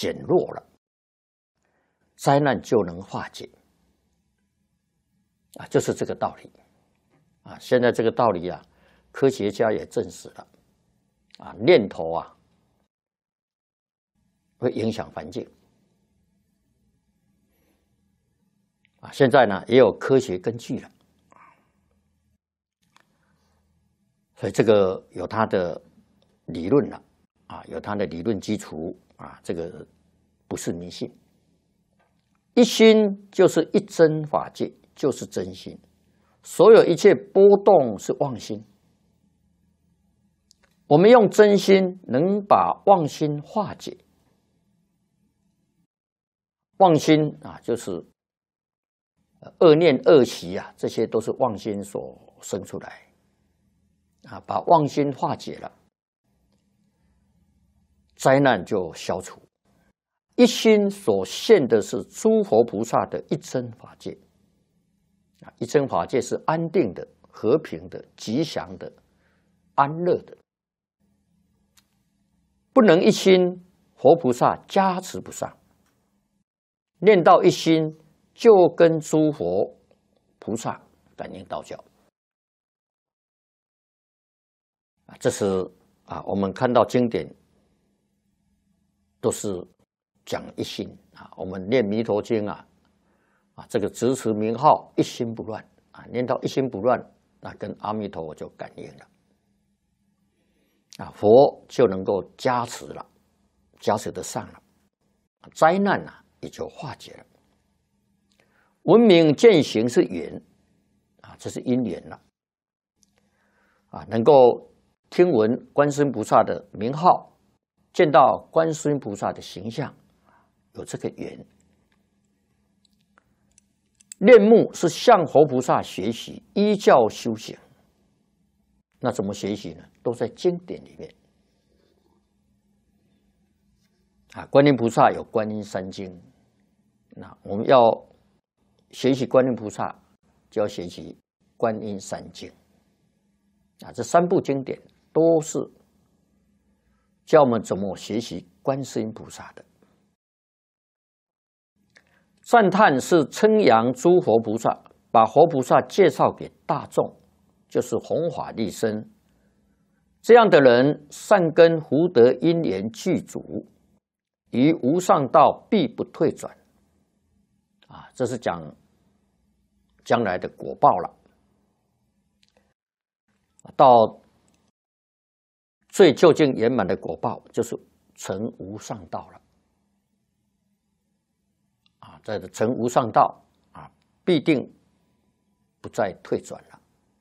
减弱了，灾难就能化解。就是这个道理。现在这个道理科学家也证实了。念头会影响环境。现在呢也有科学根据了。所以这个有它的理论了，有它的理论基础这个不是迷信。一心就是一真法界，就是真心，所有一切波动是妄心。我们用真心能把妄心化解。妄心就是恶念恶习这些都是妄心所生出来。把妄心化解了，灾难就消除。一心所现的是诸佛菩萨的一真法界。一真法界是安定的、和平的、吉祥的、安乐的。不能一心，佛菩萨加持不上。念到一心，就跟诸佛菩萨感应道交。这是我们看到经典都是讲一心我们念弥陀经这个直持名号一心不乱念到一心不乱，那跟阿弥陀佛就感应了佛就能够加持了，加持得上了，灾难也就化解了。闻名见行是缘这是因缘了能够听闻观世音菩萨的名号，见到观世音菩萨的形象，有这个缘。念目是向佛菩萨学习，依教修行。那怎么学习呢？都在经典里面观音菩萨有观音三经，那我们要学习观音菩萨，就要学习观音三经这三部经典都是教我们怎么学习观世音菩萨的。赞叹是称扬诸佛菩萨，把佛菩萨介绍给大众，就是弘法利生。这样的人善根福德因缘具足，于无上道必不退转这是讲将来的果报了。到最究竟圆满的果报，就是成无上道了在成无上道必定不再退转了。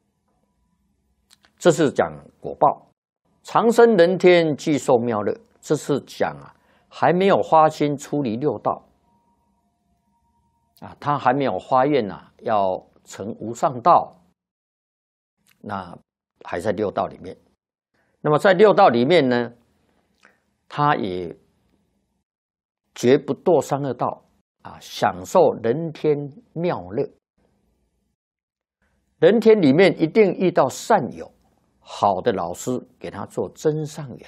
这是讲果报。长生人天具受妙乐，这是讲还没有发心出离六道他还没有发愿要成无上道，那还在六道里面。那么在六道里面呢，他也绝不堕三恶道享受人天妙乐。人天里面一定遇到善友，好的老师给他做增上缘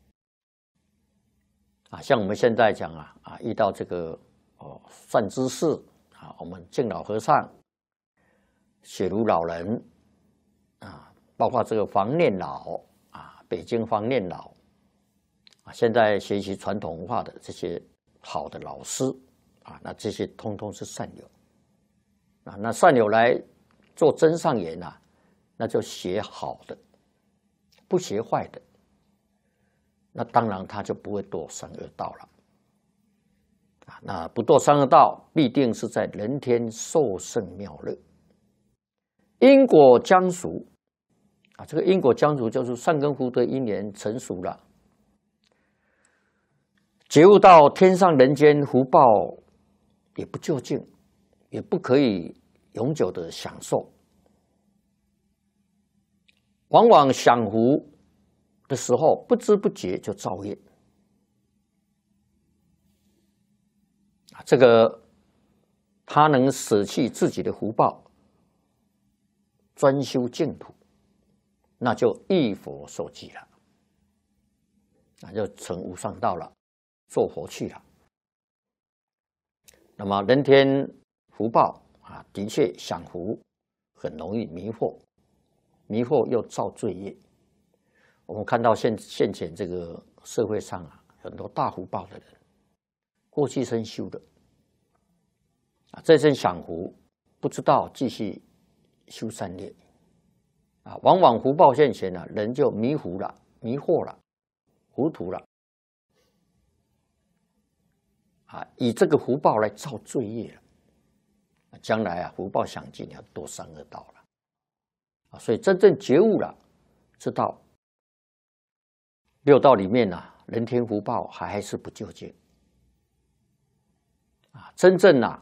像我们现在讲遇到这个善知识我们敬老和尚、雪庐老人包括这个黄念老北京黄念老现在学习传统文化的这些好的老师那这些通通是善友那善友来做增上缘那就学好的，不学坏的，那当然他就不会堕三恶道了那不堕三恶道，必定是在人天受胜妙乐。因果将熟这个因果将熟就是善根福德因缘成熟了，觉悟到天上人间福报也不究竟，也不可以永久的享受，往往享福的时候不知不觉就造业这个他能舍弃自己的福报，专修净土，那就忆佛受记了，那就成无上道了，做佛去了。 那么人天福报啊，的确享福很容易迷惑，迷惑又造罪业。我们看到现前这个社会上啊，很多大福报的人，过去生修的啊，这生享福，不知道继续修善业啊，往往福报现前了，人就迷糊了、迷惑了、糊涂了啊，以这个福报来造罪业了。将来啊，福报享尽要堕三恶道了啊，所以真正觉悟了，知道六道里面啊，人天福报还是不究竟啊，真正啊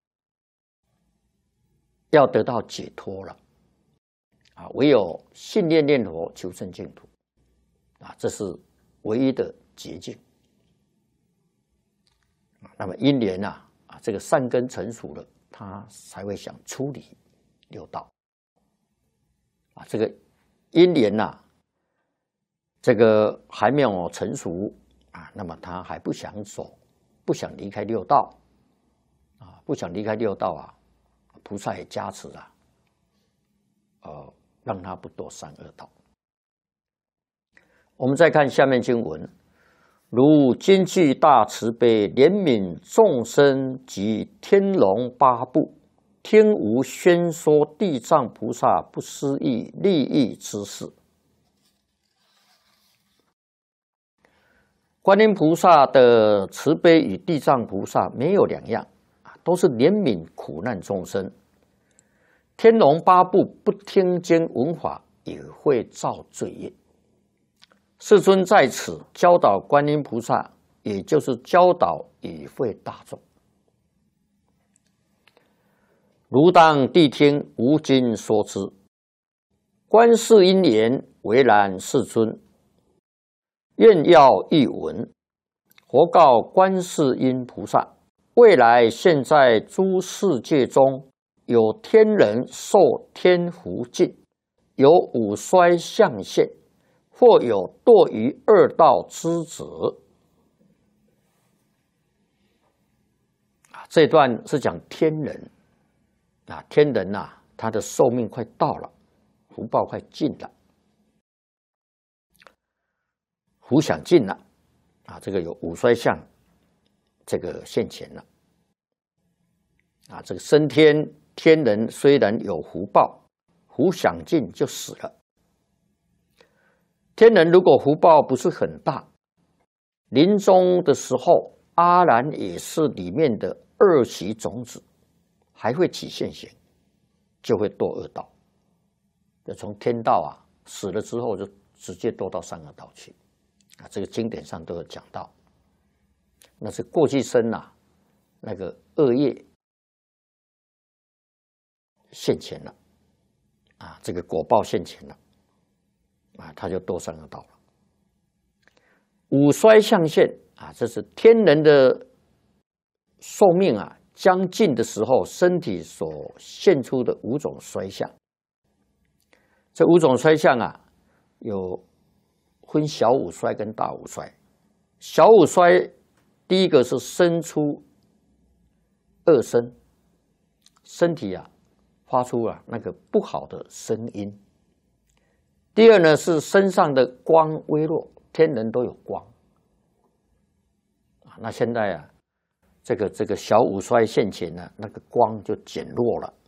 要得到解脱了啊，唯有信念念佛求生净土啊，这是唯一的捷径。那么因缘啊，这个善根成熟了，他才会想出离六道啊。这个因缘呐，这个还没有成熟啊，那么他还不想走，不想离开六道啊，不想离开六道啊，菩萨也加持啊，让他不堕三恶道。我们再看下面经文。如今具大慈悲，怜悯众生及天龙八部，听无宣说地藏菩萨不思议利益之事。观音菩萨的慈悲与地藏菩萨没有两样，都是怜悯苦难众生。天龙八部不听经闻法，也会造罪业。世尊在此教导观音菩萨，也就是教导与会大众。如当谛听，无经说之。观世音言：为然，世尊。愿要一闻。佛告观世音菩萨：未来现在诸世界中，有天人受天福尽，有五衰相现。或有堕于二道之子啊，这段是讲天人啊，天人啊，他的寿命快到了，福报快尽了，福享尽了啊，这个有五衰相，这个现前了啊，这个升天天人虽然有福报，福享尽就死了。天人如果福报不是很大，临终的时候，阿难也是里面的二期种子，还会起现行，就会堕恶道。就从天道啊死了之后，就直接堕到三恶道去啊。这个经典上都有讲到，那是过去生啊那个恶业现前了啊，这个果报现前了。啊，他就堕三恶道了。五衰相现啊，这是天人的寿命啊将近的时候，身体所现出的五种衰相。这五种衰相啊，有分小五衰跟大五衰。小五衰，第一个是生出恶声，身体啊发出啊那个不好的声音。第二呢是身上的光微弱，天人都有光啊。那现在啊，这个小五衰现前呢，那个光就减弱了。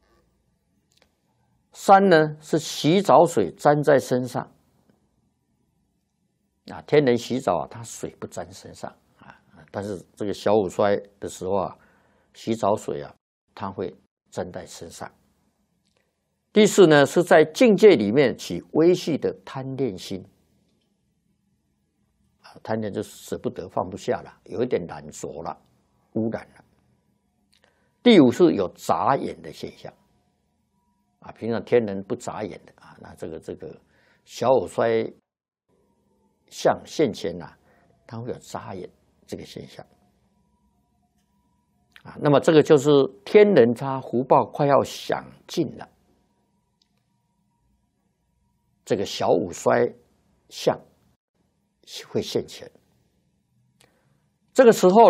三呢是洗澡水沾在身上啊，天人洗澡啊，他水不沾身上啊，但是这个小五衰的时候啊，洗澡水啊，它会沾在身上。第四呢，是在境界里面起微细的贪恋心，贪恋就舍不得放不下了，有一点染浊了，污染了。第五是有眨眼的现象，啊，平常天人不眨眼的啊，那这个小五衰相现前呐，它会有眨眼这个现象，啊，那么这个就是天人他福报快要享尽了。这个小五衰相会现前，这个时候